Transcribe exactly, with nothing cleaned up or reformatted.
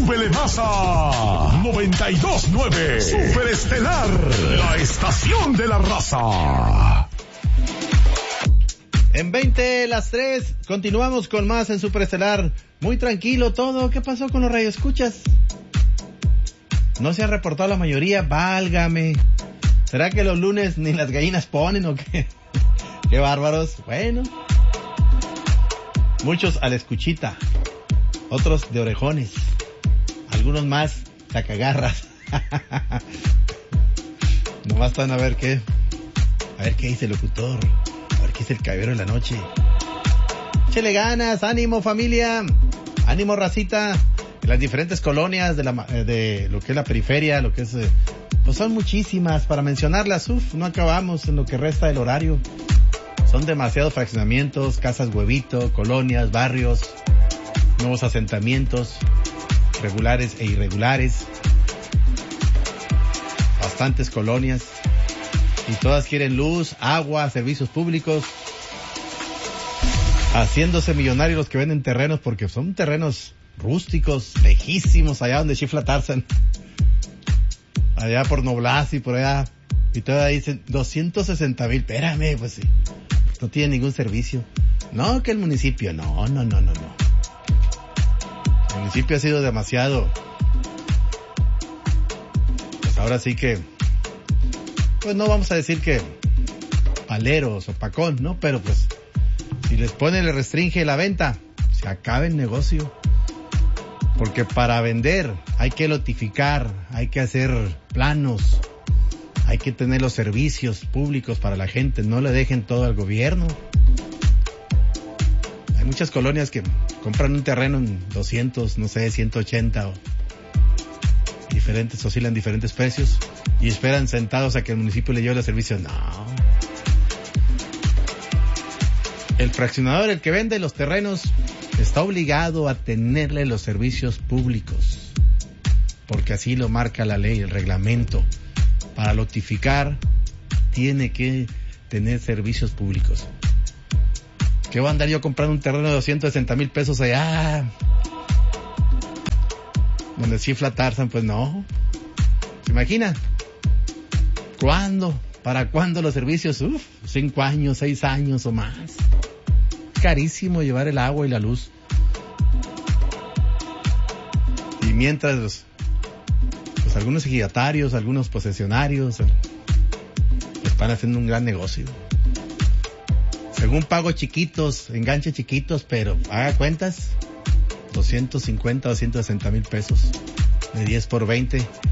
Súbele más a noventa y dos punto nueve. Super Estelar, la estación de la raza. En veinte las tres, continuamos con más en Super Estelar. Muy tranquilo todo. ¿Qué pasó con los radioescuchas? No se ha reportado la mayoría, válgame. ¿Será que los lunes ni las gallinas ponen o qué? Qué bárbaros. Bueno. Muchos a la escuchita. Otros de orejones. Algunos más tacagarras. Nomás están a ver qué. A ver qué dice el locutor. A ver qué dice el caballero de la noche. Échele ganas, ánimo familia. Ánimo racita. En las diferentes colonias de la de lo que es la periferia, lo que es... Pues son muchísimas. Para mencionarlas, uf, no acabamos en lo que resta del horario. Son demasiados fraccionamientos, casas huevito, colonias, barrios, nuevos asentamientos, regulares e irregulares. Bastantes colonias. Y todas quieren luz, agua, servicios públicos. Haciéndose millonarios los que venden terrenos porque son terrenos rústicos, lejísimos, allá donde chifla Tarzan. Allá por Noblas y por allá. Y todavía dicen doscientos sesenta mil. Espérame, pues sí. No tiene ningún servicio. No, que el municipio. No, no, no, no, no. El municipio ha sido demasiado. Pues ahora sí que... Pues no vamos a decir que paleros o pacón, ¿no? Pero pues, si les pone, le restringe la venta, se acaba el negocio. Porque para vender hay que lotificar, hay que hacer planos, hay que tener los servicios públicos para la gente, no le dejen todo al gobierno. Hay muchas colonias que compran un terreno en doscientos, no sé, ciento ochenta o diferentes, oscilan diferentes precios y esperan sentados a que el municipio le lleve el servicio. No. El fraccionador, el que vende los terrenos, está obligado a tenerle los servicios públicos, porque así lo marca la ley, el reglamento. Para lotificar, tiene que tener servicios públicos. ¿Qué voy a andar yo comprando un terreno de doscientos sesenta mil pesos allá? Donde chifla Tarzan, pues no. ¿Se imagina? ¿Cuándo? ¿Para cuándo los servicios? Uf, cinco años, seis años o más. Carísimo llevar el agua y la luz. Y mientras los, pues algunos ejidatarios, algunos posesionarios están haciendo un gran negocio. Según pagos chiquitos, enganches chiquitos, pero haga cuentas, doscientos cincuenta, doscientos sesenta mil pesos de diez por veinte.